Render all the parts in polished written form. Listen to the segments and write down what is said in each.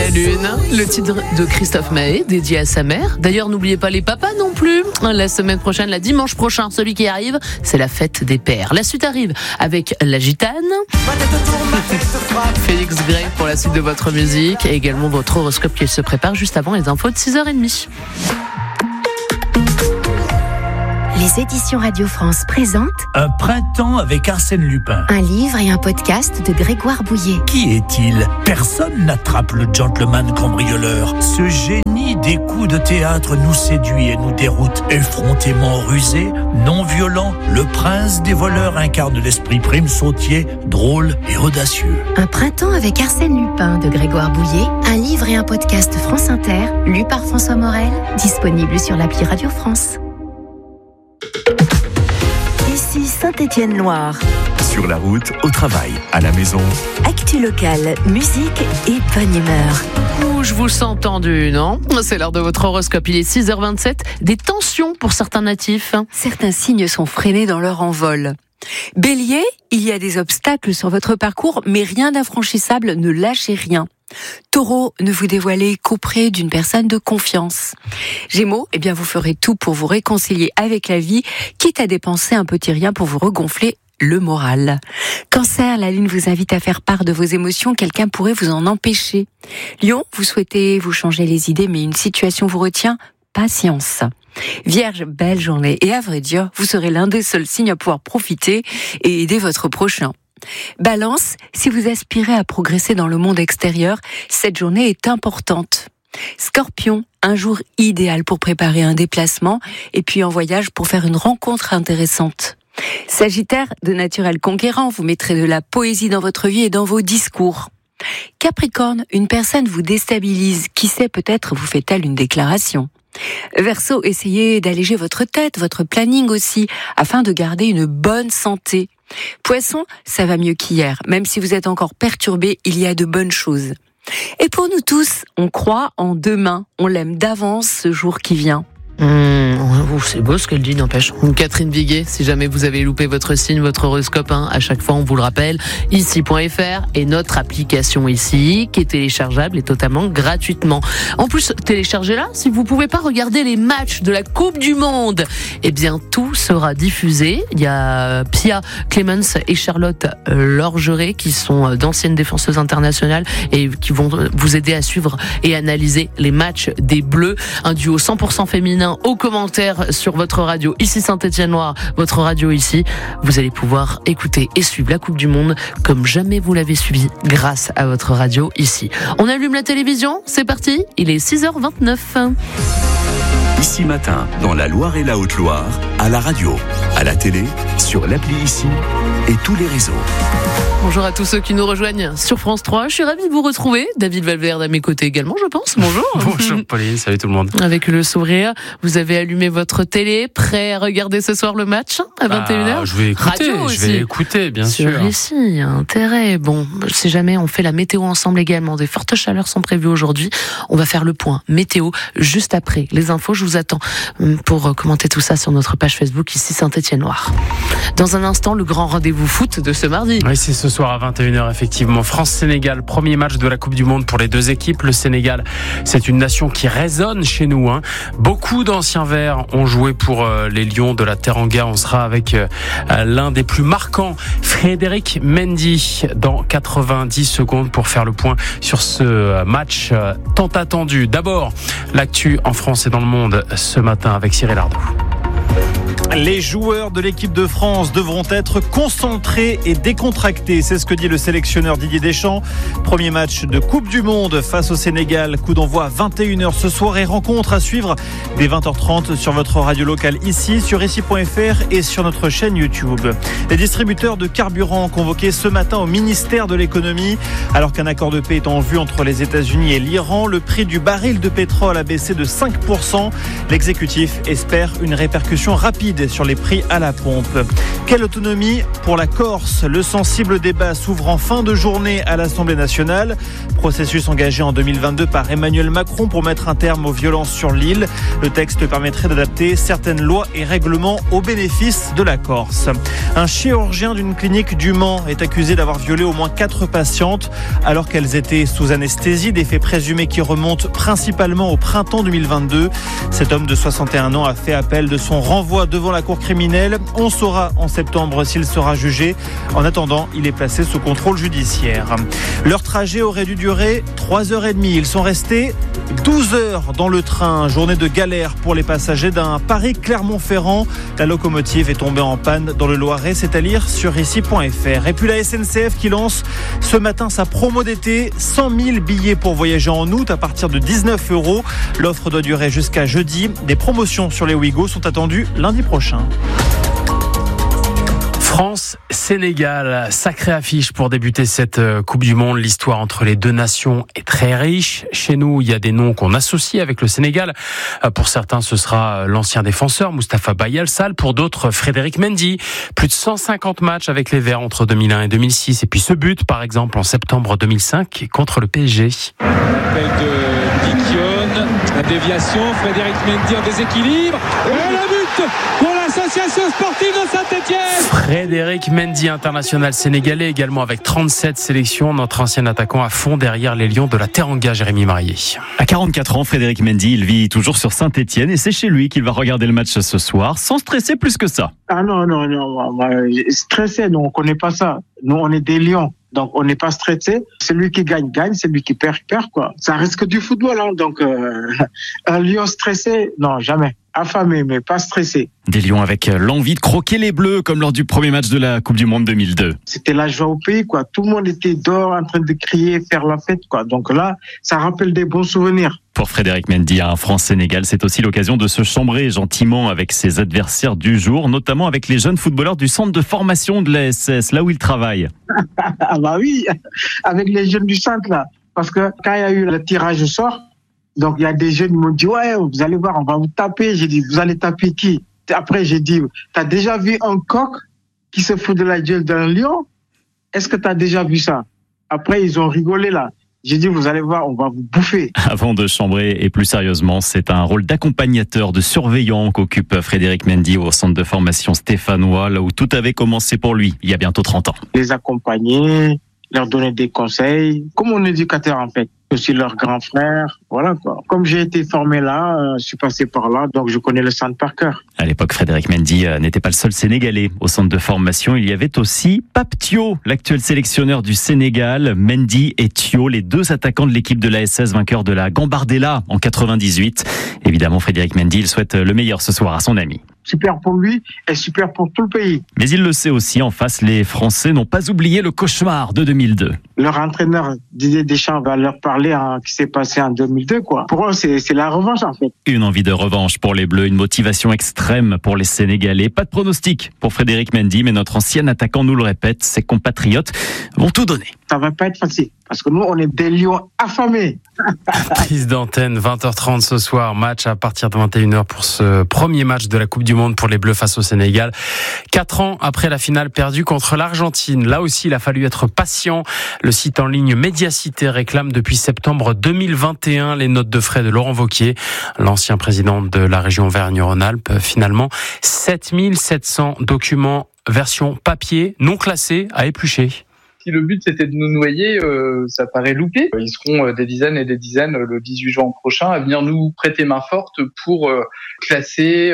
la lune, le titre de Christophe Maé, dédié à sa mère. D'ailleurs, n'oubliez pas les papas non plus. La semaine prochaine, dimanche prochain, celui qui arrive, c'est la fête des pères. La suite arrive avec la gitane. Félix Gray pour la suite de votre musique et également votre horoscope qui se prépare juste avant les infos de 6h30. Les éditions Radio France présentent Un printemps avec Arsène Lupin. un livre et un podcast de Grégoire Bouillet. Qui est-il ? Personne n'attrape le gentleman cambrioleur. Ce génie des coups de théâtre nous séduit et nous déroute. Effrontément rusé, non violent, le prince des voleurs incarne l'esprit prime sautier, drôle et audacieux. Un printemps avec Arsène Lupin de Grégoire Bouillet, un livre et un podcast France Inter, lu par François Morel, disponible sur l'appli Radio France. Ici Saint-Étienne-Loire. Sur la route, au travail, à la maison. Actu locale, musique et bonne humeur. Ouh, je vous sens tendu, non ? C'est l'heure de votre horoscope. Il est 6h27. Des tensions pour certains natifs. Certains signes sont freinés dans leur envol. Bélier, il y a des obstacles sur votre parcours, mais rien d'infranchissable, ne lâchez rien. Taureau, ne vous dévoilez qu'auprès d'une personne de confiance. Gémeaux, vous ferez tout pour vous réconcilier avec la vie, quitte à dépenser un petit rien pour vous regonfler le moral. Cancer, la lune vous invite à faire part de vos émotions, quelqu'un pourrait vous en empêcher. Lion, vous souhaitez vous changer les idées, mais une situation vous retient, patience. Vierge, belle journée, et à vrai dire, vous serez l'un des seuls signes à pouvoir profiter et aider votre prochain. Balance, si vous aspirez à progresser dans le monde extérieur, cette journée est importante. Scorpion, un jour idéal pour préparer un déplacement et puis en voyage pour faire une rencontre intéressante. Sagittaire, de naturel conquérant, vous mettrez de la poésie dans votre vie et dans vos discours. Capricorne, une personne vous déstabilise, qui sait, peut-être vous fait-elle une déclaration. Verseau, essayez d'alléger votre tête, votre planning aussi, afin de garder une bonne santé. Poisson, ça va mieux qu'hier. Même si vous êtes encore perturbé, il y a de bonnes choses. Et pour nous tous, on croit en demain. On l'aime d'avance ce jour qui vient. C'est beau ce qu'elle dit, n'empêche. Catherine Viguet, si jamais vous avez loupé votre signe, votre horoscope, à chaque fois on vous le rappelle, ici.fr et notre application ici, qui est téléchargeable et totalement gratuitement. En plus, téléchargez-la si vous pouvez pas regarder les matchs de la Coupe du Monde. Tout sera diffusé. Il y a Pia Clemens et Charlotte Lorgeret qui sont d'anciennes défenseuses internationales et qui vont vous aider à suivre et analyser les matchs des Bleus. Un duo 100% féminin aux commentaires sur votre radio ici Saint-Étienne-Loire, votre radio ici. Vous allez pouvoir écouter et suivre la Coupe du Monde comme jamais vous l'avez suivi grâce à votre radio ici. On allume la télévision, c'est parti, il est 6h29. Ici matin, dans la Loire et la Haute-Loire, à la radio, à la télé, sur l'appli ici et tous les réseaux. Bonjour à tous ceux qui nous rejoignent sur France 3. Je suis ravie de vous retrouver. David Valverde à mes côtés également, je pense. Bonjour. Bonjour Pauline, salut tout le monde. Avec le sourire, vous avez allumé votre télé, prêt à regarder ce soir le match à 21h. Je vais écouter, bien sûr. Sur ici, intérêt. Bon, si jamais on fait la météo ensemble également, des fortes chaleurs sont prévues aujourd'hui. On va faire le point météo juste après les infos. Je vous attends pour commenter tout ça sur notre page Facebook ici Saint-Étienne-Loire. Dans un instant, le grand rendez-vous foot de ce mardi. Oui, c'est ce soir à 21h, effectivement. France-Sénégal, premier match de la Coupe du Monde pour les deux équipes. Le Sénégal, c'est une nation qui résonne chez nous. Beaucoup d'anciens verts ont joué pour les Lions de la Teranga. On sera avec l'un des plus marquants, Frédéric Mendy, dans 90 secondes pour faire le point sur ce match tant attendu. D'abord, l'actu en France et dans le monde ce matin avec Cyril Ardo. Les joueurs de l'équipe de France devront être concentrés et décontractés. C'est ce que dit le sélectionneur Didier Deschamps. Premier match de Coupe du Monde face au Sénégal. Coup d'envoi à 21h ce soir et rencontre à suivre dès 20h30 sur votre radio locale ici, sur ici.fr et sur notre chaîne YouTube. Les distributeurs de carburant convoqués ce matin au ministère de l'économie. Alors qu'un accord de paix est en vue entre les États-Unis et l'Iran, le prix du baril de pétrole a baissé de 5%. L'exécutif espère une répercussion rapide vide sur les prix à la pompe. Quelle autonomie pour la Corse ? Le sensible débat s'ouvre en fin de journée à l'Assemblée nationale. Processus engagé en 2022 par Emmanuel Macron pour mettre un terme aux violences sur l'île. Le texte permettrait d'adapter certaines lois et règlements au bénéfice de la Corse. Un chirurgien d'une clinique du Mans est accusé d'avoir violé au moins 4 patientes alors qu'elles étaient sous anesthésie, des faits présumés qui remontent principalement au printemps 2022. Cet homme de 61 ans a fait appel de son renvoi devant la cour criminelle. On saura en septembre s'il sera jugé. En attendant, il est placé sous contrôle judiciaire. Leur trajet aurait dû durer 3h30. Ils sont restés 12 heures dans le train. Journée de galère pour les passagers d'un Paris-Clermont-Ferrand. La locomotive est tombée en panne dans le Loiret. C'est à lire sur ici.fr. Et puis la SNCF qui lance ce matin sa promo d'été. 100 000 billets pour voyager en août à partir de 19 €. L'offre doit durer jusqu'à jeudi. Des promotions sur les Ouigo sont attendues lundi prochain. France-Sénégal, sacrée affiche pour débuter cette Coupe du Monde. L'histoire entre les deux nations est très riche. Chez nous, il y a des noms qu'on associe avec le Sénégal. Pour certains, ce sera l'ancien défenseur Moustapha Bayal-Sall. Pour d'autres, Frédéric Mendy. Plus de 150 matchs avec les Verts entre 2001 et 2006. Et puis ce but, par exemple, en septembre 2005 contre le PSG. L'appel de Dikion, la déviation, Frédéric Mendy en déséquilibre. Et le but pour l'association sportive de Saint-Etienne. Frédéric Mendy, international sénégalais, également avec 37 sélections. Notre ancien attaquant à fond derrière les Lions de la Teranga, Jérémy Marié. À 44 ans, Frédéric Mendy, il vit toujours sur Saint-Etienne et c'est chez lui qu'il va regarder le match ce soir, sans stresser plus que ça. Ah non, stressé, nous on connaît pas ça. Nous on est des Lions. Donc, on n'est pas stressé. Celui qui gagne, gagne. Celui qui perd, perd, quoi. Ça risque du football, hein. Donc, un lion stressé, non, jamais. Affamé, mais pas stressé. Des lions avec l'envie de croquer les bleus, comme lors du premier match de la Coupe du Monde 2002. C'était la joie au pays, quoi. Tout le monde était dehors en train de crier, faire la fête, quoi. Donc là, ça rappelle des bons souvenirs. Pour Frédéric Mendy, un France-Sénégal, c'est aussi l'occasion de se chambrer gentiment avec ses adversaires du jour, notamment avec les jeunes footballeurs du centre de formation de la SS, là où il travaille. Ah bah oui, avec les jeunes du centre, là. Parce que quand il y a eu le tirage au sort, donc il y a des jeunes qui m'ont dit « Ouais, vous allez voir, on va vous taper ». J'ai dit « Vous allez taper qui ?» Après, j'ai dit « T'as déjà vu un coq qui se fout de la gueule d'un lion ? Est-ce que t'as déjà vu ça ?» Après, ils ont rigolé, là. J'ai dit, vous allez voir, on va vous bouffer. Avant de chambrer, et plus sérieusement, c'est un rôle d'accompagnateur, de surveillant qu'occupe Frédéric Mendy au centre de formation stéphanois, là où tout avait commencé pour lui, il y a bientôt 30 ans. Les accompagner, leur donner des conseils, comme mon éducateur en fait. Aussi leur grand frère, voilà quoi. Comme j'ai été formé là, je suis passé par là, donc je connais le centre par cœur. À l'époque, Frédéric Mendy n'était pas le seul Sénégalais au centre de formation. Il y avait aussi Pape Thio, l'actuel sélectionneur du Sénégal. Mendy et Thio, les deux attaquants de l'équipe de l'ASS, vainqueur de la Gambardella en 98. Évidemment, Frédéric Mendy, il souhaite le meilleur ce soir à son ami. Super pour lui et super pour tout le pays. Mais il le sait aussi, en face, les Français n'ont pas oublié le cauchemar de 2002. Leur entraîneur Didier Deschamps va leur parler qui s'est passé en 2002, quoi. Pour eux, c'est la revanche, en fait. Une envie de revanche pour les Bleus, une motivation extrême pour les Sénégalais. Pas de pronostic pour Frédéric Mendy, mais notre ancien attaquant nous le répète, ses compatriotes vont tout donner. Ça va pas être facile, parce que nous, on est des lions affamés. Prise d'antenne, 20h30 ce soir, match à partir de 21h pour ce premier match de la Coupe du Monde pour les Bleus face au Sénégal. 4 ans après la finale perdue contre l'Argentine. Là aussi, il a fallu être patient. Le site en ligne Médiacité réclame depuis septembre 2021 les notes de frais de Laurent Wauquiez, l'ancien président de la région Auvergne-Rhône-Alpes. Finalement, 7700 documents version papier non classés à éplucher. Si le but c'était de nous noyer, ça paraît loupé. Ils seront des dizaines et des dizaines le 18 juin prochain à venir nous prêter main forte pour classer,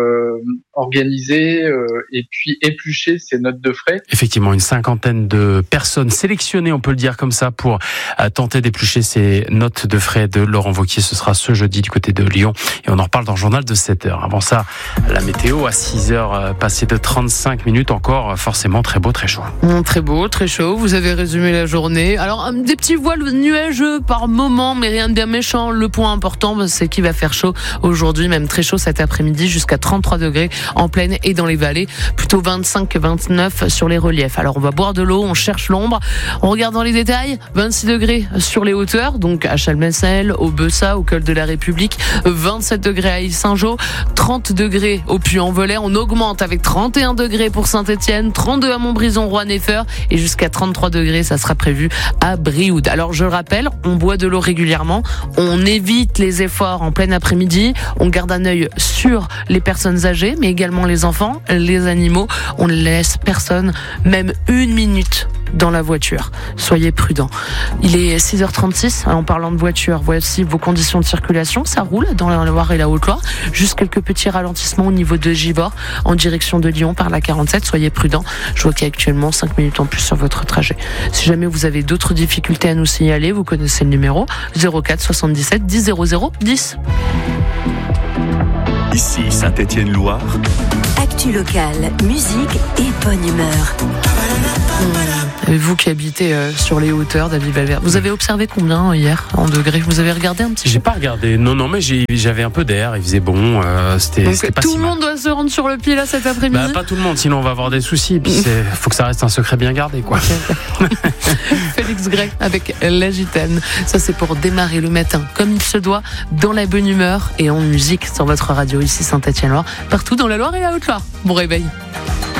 organiser et puis éplucher ces notes de frais. Effectivement, une cinquantaine de personnes sélectionnées, on peut le dire comme ça, pour tenter d'éplucher ces notes de frais de Laurent Wauquiez. Ce sera ce jeudi du côté de Lyon et on en reparle dans le journal de 7h. Avant ça, la météo à 6h passée de 35 minutes, encore forcément très beau, très chaud. Très beau, très chaud. vous avez résumé la journée. Alors, des petits voiles nuageux par moment, mais rien de bien méchant. Le point important, c'est qu'il va faire chaud aujourd'hui, même très chaud cet après-midi, jusqu'à 33 degrés en plaine et dans les vallées. Plutôt 25-29 sur les reliefs. Alors, on va boire de l'eau, on cherche l'ombre. On regarde dans les détails. 26 degrés sur les hauteurs, donc à Chalmessel, au Bessa, au col de la République. 27 degrés à Île-Saint-Jean. 30 degrés au Puy-en-Velay. On augmente avec 31 degrés pour Saint-Étienne, 32 à Montbrison, Roanne-Effeur et jusqu'à 33 degrés, ça sera prévu à Brioude. Alors je le rappelle, on boit de l'eau régulièrement, on évite les efforts en plein après-midi, on garde un œil sur les personnes âgées, mais également les enfants, les animaux. On ne laisse personne, même une minute dans la voiture. Soyez prudents. Il est 6h36. En parlant de voiture, voici vos conditions de circulation. Ça roule dans la Loire et la Haute-Loire. Juste quelques petits ralentissements au niveau de Givors en direction de Lyon par la 47. Soyez prudents. Je vois qu'il y a actuellement 5 minutes en plus sur votre trajet. Si jamais vous avez d'autres difficultés à nous signaler, vous connaissez le numéro 04 77 10 00 10. Ici Saint-Étienne-Loire. Actu locale, musique et bonne humeur. Vous qui habitez sur les hauteurs, David Valvert, vous avez observé combien hier en degrés? Vous avez regardé un petit peu? J'ai pas regardé. Non, mais j'avais un peu d'air. Il faisait bon. C'était pas tout si le mal. monde doit se rendre sur le pied là cet après-midi. Pas tout le monde, sinon on va avoir des soucis. Puis faut que ça reste un secret bien gardé, quoi. Félix Gray avec La Gitane. Ça, c'est pour démarrer le matin comme il se doit, dans la bonne humeur et en musique sur votre radio ici Saint-Étienne-Loire, partout dans la Loire et la Haute-Loire. Bon réveil.